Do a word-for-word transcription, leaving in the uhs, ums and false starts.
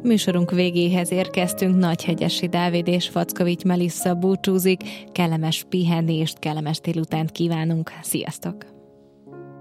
Műsorunk végéhez érkeztünk, Nagyhegyesi Dávid és Fackovics Melissa búcsúzik, kellemes pihenést, kellemes délutánt kívánunk, sziasztok!